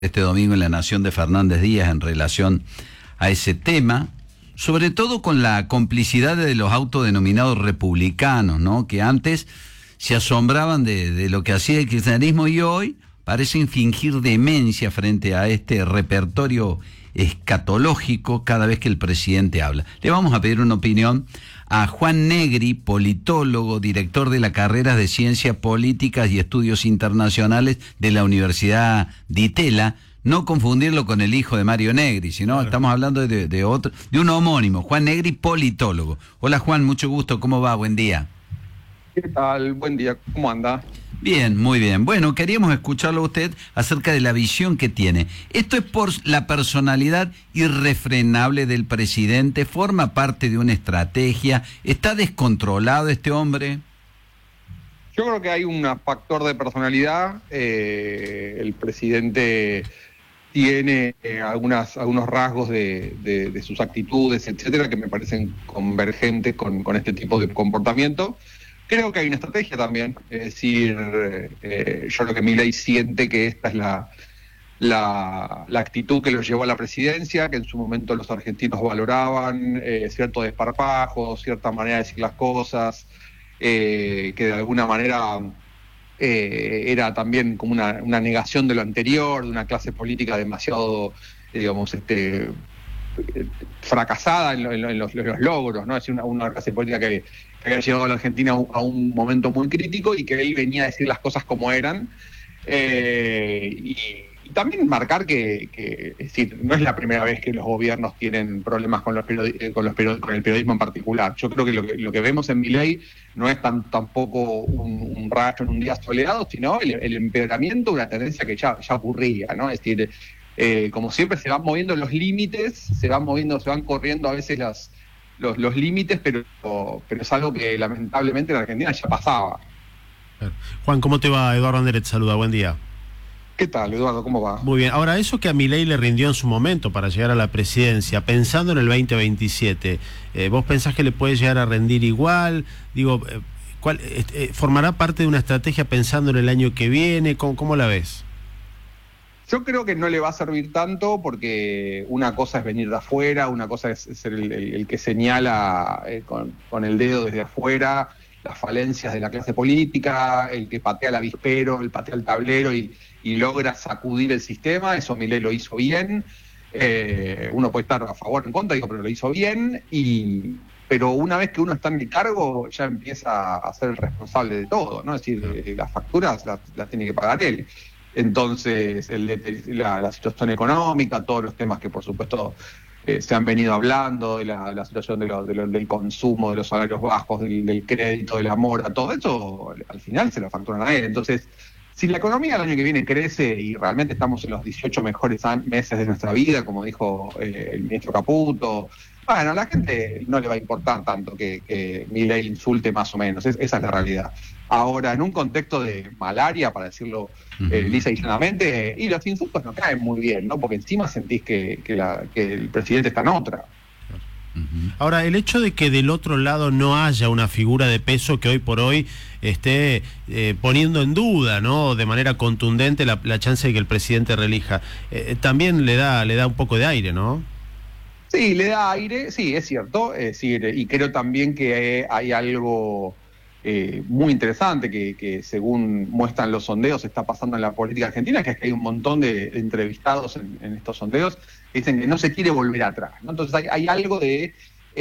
este domingo en La Nación de Fernández Díaz en relación a ese tema, sobre todo con la complicidad de los autodenominados republicanos, ¿no? Que antes se asombraban de lo que hacía el kirchnerismo y hoy parecen fingir demencia frente a este repertorio escatológico cada vez que el presidente habla. Le vamos a pedir una opinión a Juan Negri, politólogo, director de la carrera de Ciencias Políticas y Estudios Internacionales de la Universidad de Itela. No confundirlo con el hijo de Mario Negri, sino claro, estamos hablando de un homónimo, Juan Negri, politólogo. Hola Juan, mucho gusto, ¿cómo va? Buen día. ¿Qué tal? Buen día, ¿cómo anda? Bien, muy bien. Bueno, queríamos escucharlo a usted acerca de la visión que tiene. ¿Esto es por la personalidad irrefrenable del presidente? ¿Forma parte de una estrategia? ¿Está descontrolado este hombre? Yo creo que hay un factor de personalidad. El presidente tiene algunos rasgos de sus actitudes, etcétera, que me parecen convergentes con este tipo de comportamiento. Creo que hay una estrategia también, es decir, yo creo que Milei siente que esta es la actitud que lo llevó a la presidencia, que en su momento los argentinos valoraban, cierto desparpajo, cierta manera de decir las cosas, que de alguna manera era también como una negación de lo anterior, de una clase política demasiado, digamos, fracasada en los logros, ¿no? Es decir, una clase política que había llegado a la Argentina a un momento muy crítico y que él venía a decir las cosas como eran. Y también marcar que es decir, no es la primera vez que los gobiernos tienen problemas con el periodismo en particular. Yo creo que lo que vemos en Milei no es tampoco un rayo en un día soleado, sino el empeoramiento de una tendencia que ya ocurría, ¿no? Es decir, como siempre se van moviendo los límites, se van corriendo a veces los límites, pero es algo que lamentablemente en Argentina ya pasaba. Juan, ¿cómo te va? Eduardo Anderet saluda, buen día. ¿Qué tal, Eduardo? ¿Cómo va? Muy bien. Ahora, eso que a Milei le rindió en su momento para llegar a la presidencia, pensando en el 2027, ¿vos pensás que le puede llegar a rendir igual? Digo, ¿formará parte de una estrategia pensando en el año que viene? ¿Cómo la ves? Yo creo que no le va a servir tanto porque una cosa es venir de afuera, una cosa es ser el que señala con el dedo desde afuera las falencias de la clase política, el que patea el avispero, el patea el tablero y logra sacudir el sistema. Eso Milei lo hizo bien. Uno puede estar a favor o en contra, pero lo hizo bien. Pero una vez que uno está en el cargo, ya empieza a ser el responsable de todo, ¿no? Es decir, las facturas las tiene que pagar él. Entonces, la situación económica, todos los temas que por supuesto se han venido hablando, de la situación del consumo, de los salarios bajos, del crédito, de la mora, todo eso al final se lo facturan a él. Entonces, si la economía el año que viene crece y realmente estamos en los 18 mejores meses de nuestra vida, como dijo el ministro Caputo, bueno, a la gente no le va a importar tanto que Milei insulte más o menos, esa es la realidad. Ahora, en un contexto de malaria, para decirlo lisa y llanamente, y los insultos no caen muy bien, ¿no? Porque encima sentís que el presidente está en otra. Ahora, el hecho de que del otro lado no haya una figura de peso que hoy por hoy esté poniendo en duda, ¿no?, de manera contundente la chance de que el presidente reelija, también le da un poco de aire, ¿no? Sí, le da aire, sí, es cierto, y creo también que hay algo muy interesante que según muestran los sondeos está pasando en la política argentina, que es que hay un montón de entrevistados en estos sondeos que dicen que no se quiere volver atrás, ¿no? Entonces hay algo de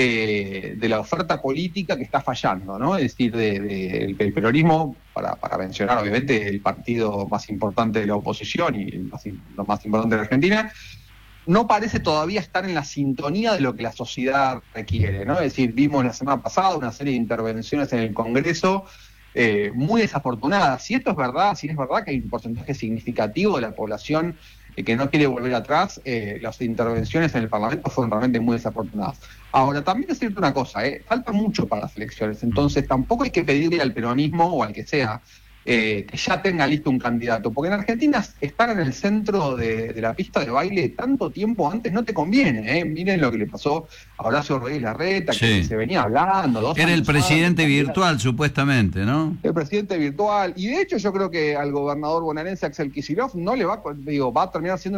la oferta política que está fallando, ¿no? Es decir, el peronismo, para mencionar obviamente el partido más importante de la oposición y lo más importante de la Argentina, no parece todavía estar en la sintonía de lo que la sociedad requiere, ¿no? Es decir, vimos la semana pasada una serie de intervenciones en el Congreso muy desafortunadas. Si esto es verdad, si es verdad que hay un porcentaje significativo de la población que no quiere volver atrás, las intervenciones en el Parlamento fueron realmente muy desafortunadas. Ahora, también es cierto una cosa, falta mucho para las elecciones, entonces tampoco hay que pedirle al peronismo o al que sea que ya tenga listo un candidato, porque en Argentina estar en el centro de la pista de baile tanto tiempo antes no te conviene, ¿eh? Miren lo que le pasó a Horacio Rodríguez Larreta, que se venía hablando. Era el presidente virtual, supuestamente, ¿no? El presidente virtual, y de hecho yo creo que al gobernador bonaerense Axel Kicillof no le va a terminar siendo